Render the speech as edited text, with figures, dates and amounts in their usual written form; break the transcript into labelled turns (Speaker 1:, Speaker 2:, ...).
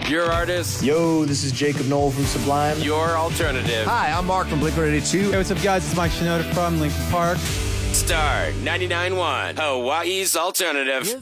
Speaker 1: Your artist.
Speaker 2: Yo, this is Jacob Knoll from Sublime.
Speaker 1: Your alternative.
Speaker 3: Hi, I'm Mark from Blink-182.
Speaker 4: Hey, what's up, guys? It's Mike Shinoda from Linkin Park.
Speaker 1: Star 99.1, Hawaii's alternative.